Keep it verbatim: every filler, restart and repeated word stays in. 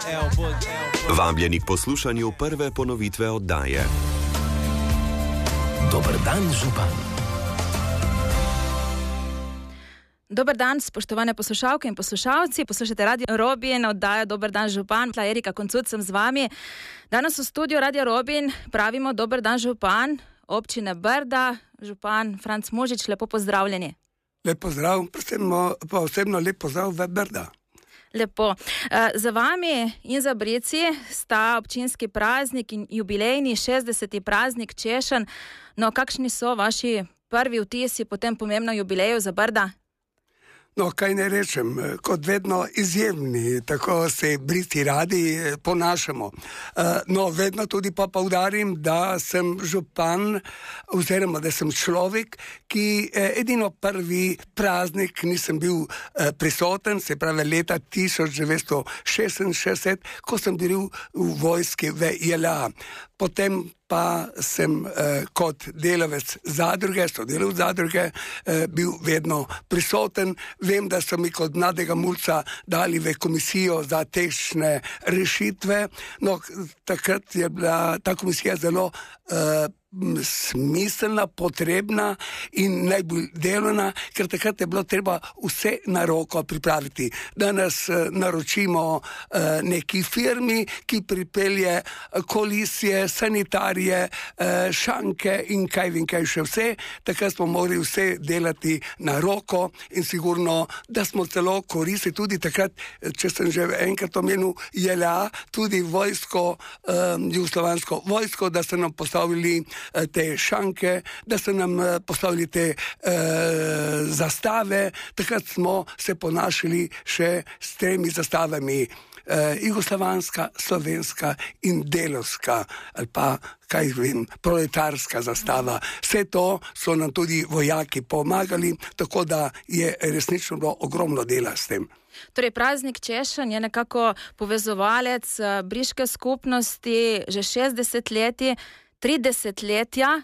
Vabljeni k poslušanju prve ponovitve oddaje. Dober dan, župan. Dober dan, spoštovane poslušalke in poslušalci. Poslušate Radio Robin, oddaja Dober dan, župan. Tla Erika Koncut sem z vami. Danes v studiu Radio Robin pravimo Dober dan, župan občine Brda. Župan Franc Mužič, lepo pozdravljeni. Lep pozdrav, pa osebno lep pozdrav v Brda. Lepo. Za vami in za Brici sta občinski praznik in jubilejni šestdeseti praznik Češenj. No, kakšni so vaši prvi vtisi po tem pomembnem jubileju za Brda? No, kaj ne rečem, kot vedno izjemni, tako se Brici radi ponašamo. No, vedno tudi pa poudarim, da sem župan, oziroma da sem človek, ki edino prvi praznik nisem bil prisoten, se pravi leta tisoč devetsto šestinšestdeset, ko sem bil v vojski v J L A. Potem pa sem eh, kot delavec zadruge, sodelavec zadruge, eh, bil vedno prisoten. Vem, da so mi kot mladega mulca dali v komisijo za tehnične rešitve. No, takrat je bila ta komisija zelo eh, smiselna, potrebna in najbolj delovna, ker takrat je bilo treba vse na roko pripraviti. Danes eh, naročimo eh, neki firmi, ki pripelje kolisje, sanitarije, eh, šanke in kaj vem kaj še vse. Takrat smo morali vse delati na roko in sigurno, da smo celo koristili tudi takrat, če sem že enkrat omenil J L A, tudi vojsko, eh, jugoslovansko vojsko, da so nam postavili te šanke, da so nam postavili te e, zastave. Takrat smo se ponašali še s tremi zastavami. E, jugoslovanska, slovenska in delovska, ali pa, kaj vem, proletarska zastava. Vse to so nam tudi vojaki pomagali, tako da je resnično bilo ogromno dela s tem. Torej, praznik Češenj je nekako povezovalec briške skupnosti že šestdeset leti. tri desetletja